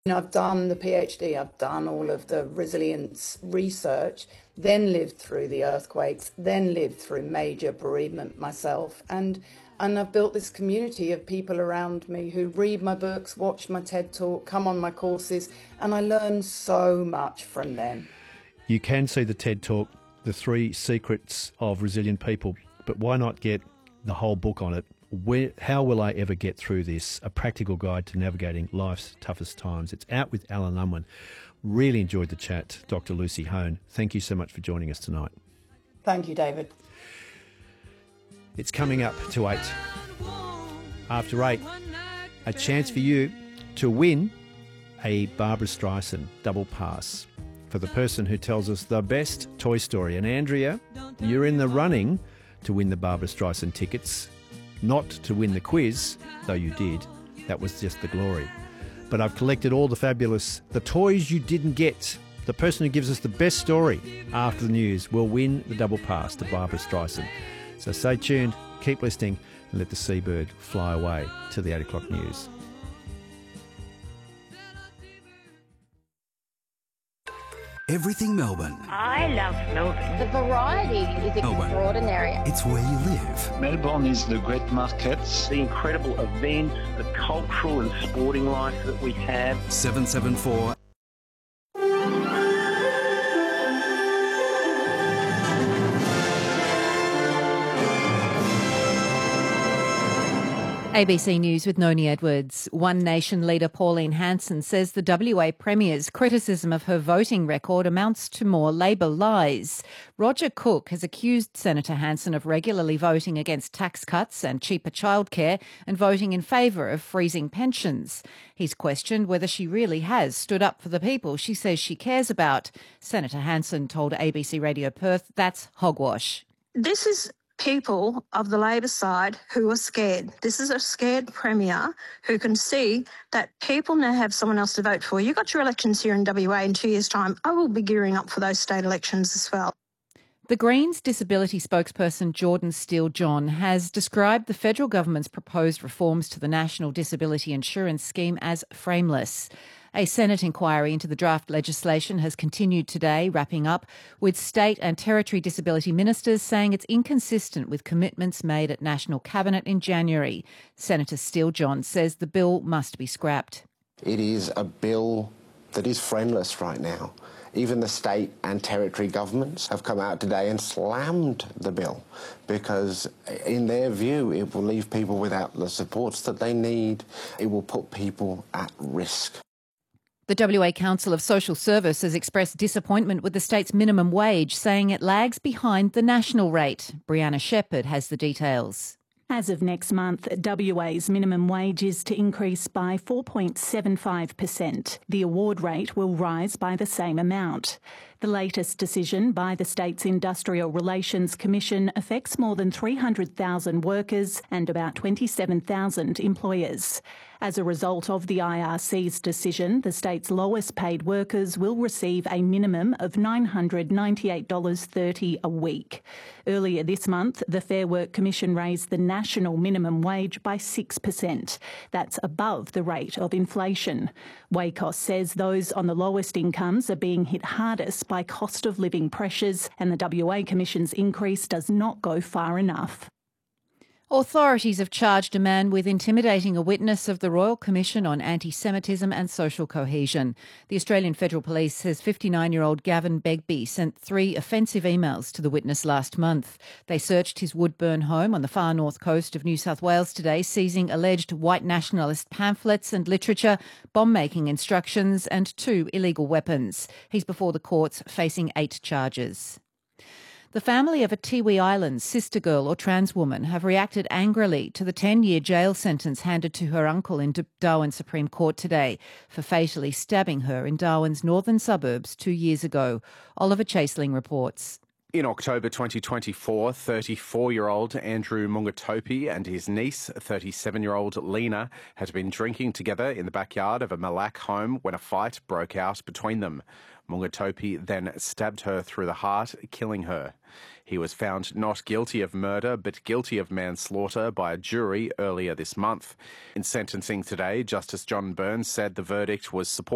I've done the PhD, I've done all of the resilience research, then lived through the earthquakes, then lived through major bereavement myself. And I've built this community of people around me who read my books, watch my TED Talk, come on my courses, and I learn so much from them. You can see the TED Talk, The 3 Secrets of Resilient People, but why not get the whole book on it? How will I ever get through this? A practical guide to navigating life's toughest times. It's out with Alan Unwin. Really enjoyed the chat, Dr. Lucy Hone. Thank you so much for joining us tonight. Thank you, David. It's coming up to 8. After 8, a chance for you to win a Barbra Streisand double pass for the person who tells us the best Toy Story. And Andrea, you're in the running to win the Barbra Streisand tickets. Not to win the quiz, though you did. That was just the glory. But I've collected all the toys you didn't get. The person who gives us the best story after the news will win the double pass to Barbra Streisand. So stay tuned, keep listening, and let the seabird fly away to the 8 o'clock news. Everything Melbourne. I love Melbourne. The variety is extraordinary. It's where you live. Melbourne is the great markets, the incredible events, the cultural and sporting life that we have. 774. ABC News with Noni Edwards. One Nation leader Pauline Hanson says the WA Premier's criticism of her voting record amounts to more Labor lies. Roger Cook has accused Senator Hanson of regularly voting against tax cuts and cheaper childcare and voting in favour of freezing pensions. He's questioned whether she really has stood up for the people she says she cares about. Senator Hanson told ABC Radio Perth that's hogwash. This is people of the Labor side who are scared. This is a scared Premier who can see that people now have someone else to vote for. You got your elections here in WA in 2 years' time. I will be gearing up for those state elections as well. The Greens disability spokesperson Jordan Steele-John has described the federal government's proposed reforms to the National Disability Insurance Scheme as frameless. A Senate inquiry into the draft legislation has continued today, wrapping up with state and territory disability ministers saying it's inconsistent with commitments made at National Cabinet in January. Senator Steele-John says the bill must be scrapped. It is a bill that is frameless right now. Even the state and territory governments have come out today and slammed the bill because, in their view, it will leave people without the supports that they need. It will put people at risk. The WA Council of Social Service has expressed disappointment with the state's minimum wage, saying it lags behind the national rate. Brianna Shepherd has the details. As of next month, WA's minimum wage is to increase by 4.75%. The award rate will rise by the same amount. The latest decision by the state's Industrial Relations Commission affects more than 300,000 workers and about 27,000 employers. As a result of the IRC's decision, the state's lowest paid workers will receive a minimum of $998.30 a week. Earlier this month, the Fair Work Commission raised the national minimum wage by 6%. That's above the rate of inflation. Wacos says those on the lowest incomes are being hit hardest by cost of living pressures, and the WA Commission's increase does not go far enough. Authorities have charged a man with intimidating a witness of the Royal Commission on Anti-Semitism and Social Cohesion. The Australian Federal Police says 59-year-old Gavin Begbie sent 3 offensive emails to the witness last month. They searched his Woodburn home on the far north coast of New South Wales today, seizing alleged white nationalist pamphlets and literature, bomb-making instructions and 2 illegal weapons. He's before the courts facing 8 charges. The family of a Tiwi Islands sister girl or trans woman have reacted angrily to the 10-year jail sentence handed to her uncle in Darwin Supreme Court today for fatally stabbing her in Darwin's northern suburbs 2 years ago. Oliver Chaseling reports. In October 2024, 34-year-old Andrew Mungatopi and his niece, 37-year-old Lena, had been drinking together in the backyard of a Malak home when a fight broke out between them. Mungatopi then stabbed her through the heart, killing her. He was found not guilty of murder but guilty of manslaughter by a jury earlier this month. In sentencing today, Justice John Burns said the verdict was supported